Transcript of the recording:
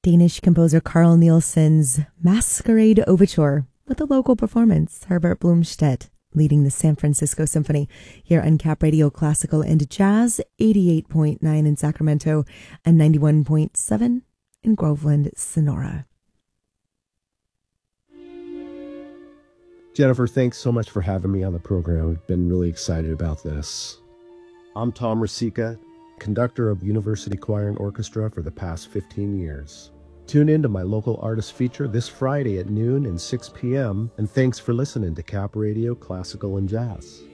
Danish composer Carl Nielsen's Masquerade Overture with a local performance, Herbert Blomstedt leading the San Francisco Symphony here on Cap Radio Classical and Jazz, 88.9 in Sacramento and 91.7 in Groveland, Sonora. Jennifer, thanks so much for having me on the program. I've been really excited about this. I'm Tom Rasica, conductor of University Choir and Orchestra for the past 15 years. Tune in to my local artist feature this Friday at noon and 6 p.m. And thanks for listening to Cap Radio Classical and Jazz.